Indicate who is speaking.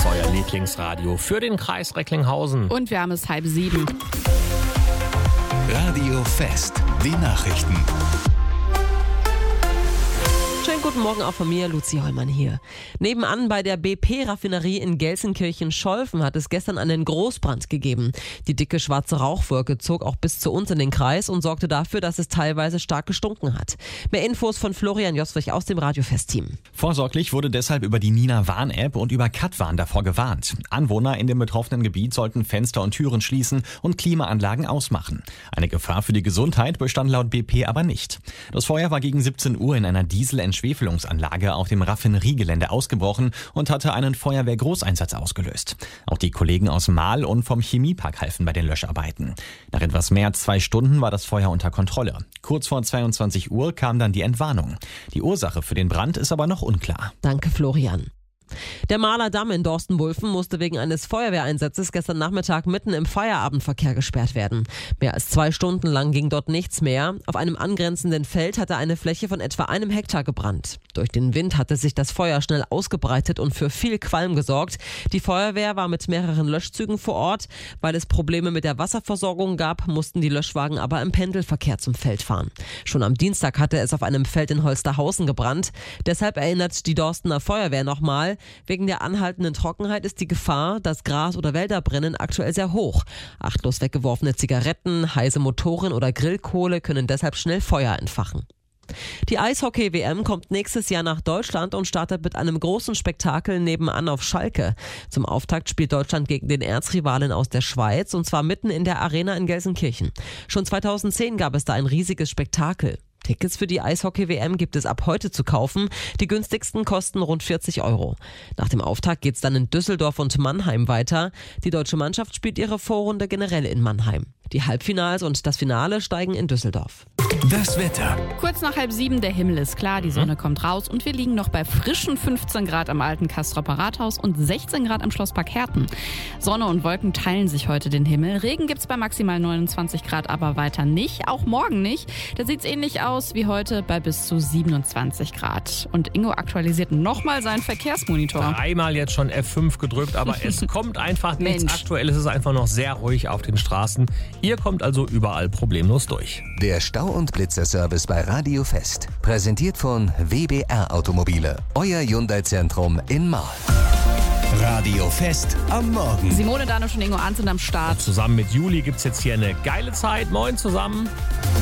Speaker 1: Euer Lieblingsradio für den Kreis Recklinghausen.
Speaker 2: Und wir haben es 6:30.
Speaker 3: Radio Fest, die Nachrichten.
Speaker 4: Schönen guten Morgen auch von mir, Luzi Hollmann hier. Nebenan bei der BP-Raffinerie in Gelsenkirchen-Scholven hat es gestern einen Großbrand gegeben. Die dicke schwarze Rauchwolke zog auch bis zu uns in den Kreis und sorgte dafür, dass es teilweise stark gestunken hat. Mehr Infos von Florian Joswig aus dem Radiofest-Team.
Speaker 5: Vorsorglich wurde deshalb über die Nina-Warn-App und über Katwarn davor gewarnt. Anwohner in dem betroffenen Gebiet sollten Fenster und Türen schließen und Klimaanlagen ausmachen. Eine Gefahr für die Gesundheit bestand laut BP aber nicht. Das Feuer war gegen 17 Uhr in einer Dieselentschwefelungsanlage auf dem Raffineriegelände ausgebrochen und hatte einen Feuerwehrgroßeinsatz ausgelöst. Auch die Kollegen aus Mahl und vom Chemiepark halfen bei den Löscharbeiten. Nach etwas mehr als 2 Stunden war das Feuer unter Kontrolle. Kurz vor 22 Uhr kam dann die Entwarnung. Die Ursache für den Brand ist aber noch unklar.
Speaker 4: Danke, Florian. Der Mahler Damm in Dorstenwulfen musste wegen eines Feuerwehreinsatzes gestern Nachmittag mitten im Feierabendverkehr gesperrt werden. Mehr als 2 Stunden lang ging dort nichts mehr. Auf einem angrenzenden Feld hatte eine Fläche von etwa 1 Hektar gebrannt. Durch den Wind hatte sich das Feuer schnell ausgebreitet und für viel Qualm gesorgt. Die Feuerwehr war mit mehreren Löschzügen vor Ort. Weil es Probleme mit der Wasserversorgung gab, mussten die Löschwagen aber im Pendelverkehr zum Feld fahren. Schon am Dienstag hatte es auf einem Feld in Holsterhausen gebrannt. Deshalb erinnert die Dorstener Feuerwehr nochmal: Wegen der anhaltenden Trockenheit ist die Gefahr, dass Gras- oder Wälder brennen, aktuell sehr hoch. Achtlos weggeworfene Zigaretten, heiße Motoren oder Grillkohle können deshalb schnell Feuer entfachen. Die Eishockey-WM kommt nächstes Jahr nach Deutschland und startet mit einem großen Spektakel nebenan auf Schalke. Zum Auftakt spielt Deutschland gegen den Erzrivalen aus der Schweiz, und zwar mitten in der Arena in Gelsenkirchen. Schon 2010 gab es da ein riesiges Spektakel. Tickets für die Eishockey-WM gibt es ab heute zu kaufen. Die günstigsten kosten rund 40 €. Nach dem Auftakt geht's dann in Düsseldorf und Mannheim weiter. Die deutsche Mannschaft spielt ihre Vorrunde generell in Mannheim. Die Halbfinals und das Finale steigen in Düsseldorf.
Speaker 3: Das Wetter.
Speaker 2: Kurz nach 6:30, der Himmel ist klar, die Sonne kommt raus und wir liegen noch bei frischen 15 Grad am alten Castropper Rathaus und 16 Grad am Schlosspark Herten. Sonne und Wolken teilen sich heute den Himmel. Regen gibt's bei maximal 29 Grad, aber weiter nicht, auch morgen nicht. Da sieht's ähnlich aus wie heute bei bis zu 27 Grad. Und Ingo aktualisiert nochmal seinen Verkehrsmonitor.
Speaker 1: 3-mal jetzt schon F5 gedrückt, aber es kommt einfach nichts.
Speaker 2: Mensch.
Speaker 1: Aktuell ist es einfach noch sehr ruhig auf den Straßen. Ihr kommt also überall problemlos durch.
Speaker 3: Der Stau- und Blitzerservice bei Radio Fest. Präsentiert von WBR Automobile. Euer Hyundai-Zentrum in Mahl. Radio Fest am Morgen.
Speaker 2: Simone, Daniel und Ingo Arndt sind am Start.
Speaker 1: Zusammen mit Juli gibt's jetzt hier eine geile Zeit. Moin zusammen.